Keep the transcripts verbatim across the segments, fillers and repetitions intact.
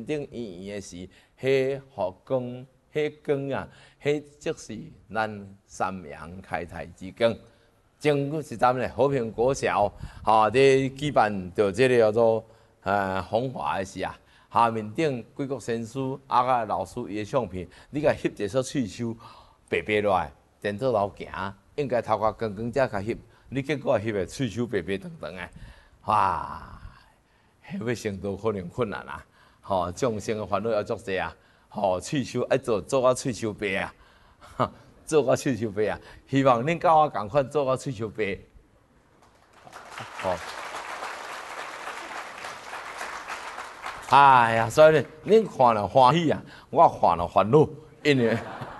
顶圆圆的时，迄火光，迄光啊，迄即是咱三阳开泰之光。前几一站咧，和平国小吼，伫举办着即个叫做呃风华的时啊，下面顶几个先师啊个老师伊的相片，你甲翕一撮喙鬚白白落来，电脑楼行，应该头壳光光才甲翕，你结果翕的喙鬚白白长长的，哇！要成道可能困难啊！吼、哦，众生的烦恼要足济啊！吼、哦，喙鬚爱做做到喙鬚白啊，做到喙鬚白啊！希望恁甲我共款做到喙鬚白。哦，哎呀，所以呢，恁看了欢喜啊，我看了烦恼，因为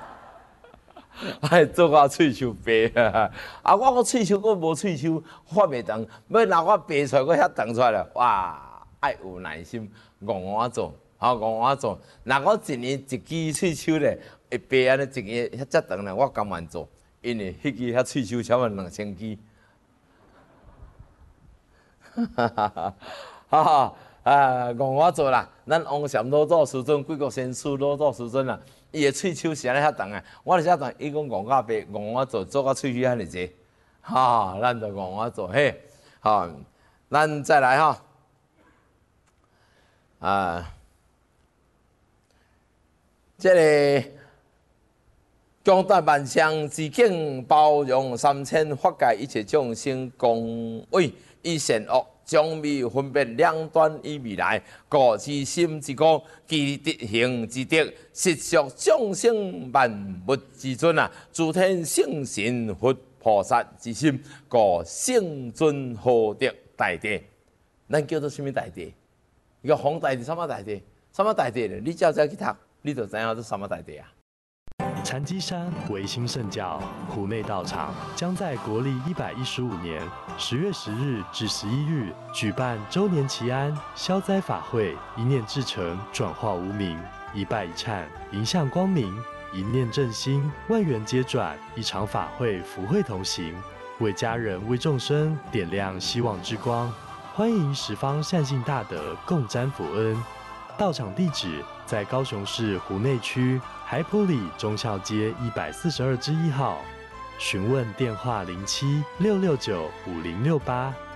哎做到喙鬚白啊！啊，我个喙鬚佫无喙鬚，发袂长，要拿我白出来，佫遐长出来了，哇！爱有耐心，戆我做，吼戆我做。若我一年一支喙鬚咧，会白安尼一个遐遮长咧，我甘愿做，因为迄支遐喙鬚差不多两千支。哈哈哈！哈哈啊，戆我做啦！咱王禅老祖师尊、贵国先师老祖师尊啦，伊的喙鬚是安尼遐长诶，我是遐长，伊讲戆甲白，戆我做，做到喙须安尼济，哈，咱就戆我做嘿，好，咱再来哈。啊，这个广大万象之境，包容三千法界一切众生，共为以善恶将未分别两端以未来，故之心之故，其德行之德，实属众生万物之尊啊！诸天圣神佛菩萨之心，故圣尊何德大德。咱叫做什么大德？一个红大地，什么大地？什么大地咧？你照这去读，你就知影这什么大地啊？ 禅机山维新圣教湖内道场将在国历一百一十五年十月十日至十一日举办周年祈安消灾法会，一念至诚，转化无明；一拜一忏，迎向光明；一念正心，万缘皆转。一场法会，福慧同行，为家人、为众生点亮希望之光。欢迎十方善信大德共沾福恩。道场地址在高雄市湖内区海埔里忠孝街一百四十二之一号。询问电话零七六六九五零六八